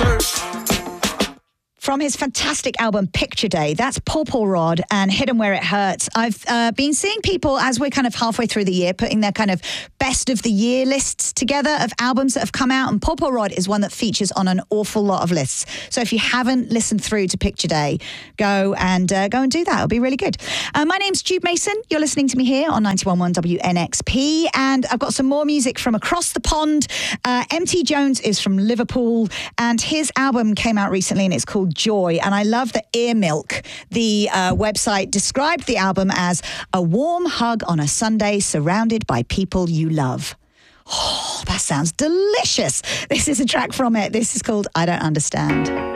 From his fantastic album Picture Day, that's Paul Paul Rod and Hit 'Em Where It Hurts. I've been seeing people, as we're kind of halfway through the year, putting their kind of best of the year lists together of albums that have come out, and Paul Paul Rod is one that features on an awful lot of lists. So if you haven't listened through to Picture Day, go and do that. It'll be really good. My name's Jude Mason. You're listening to me here on 91.1 WNXP, and I've got some more music from across the pond. MT Jones is from Liverpool, and his album came out recently, and it's called Joy. And I love that Ear Milk, the website, described the album as a warm hug on a Sunday surrounded by people you love. Oh, that sounds delicious. This is a track from it. This is called I Don't Understand.